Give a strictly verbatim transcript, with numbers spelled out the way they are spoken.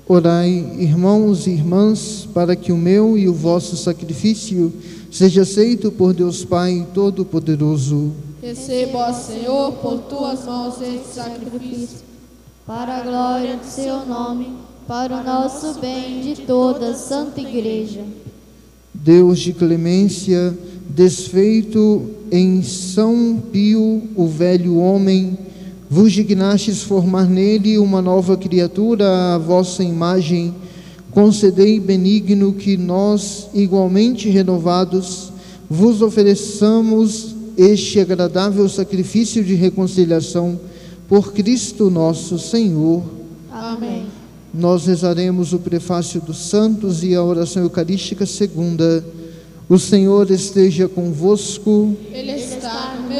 Orai, irmãos e irmãs, para que o meu e o vosso sacrifício seja aceito por Deus Pai Todo-Poderoso. Receba, ó Senhor, por tuas mãos este sacrifício, para a glória do seu nome, para o nosso bem de toda a Santa Igreja. Deus de clemência, desfeito em São Pio, o velho homem, vos dignastes formar nele uma nova criatura à vossa imagem. Concedei benigno que nós, igualmente renovados, vos ofereçamos este agradável sacrifício de reconciliação por Cristo nosso Senhor. Amém. Nós rezaremos o prefácio dos santos e a oração eucarística segunda. O Senhor esteja convosco. Ele está no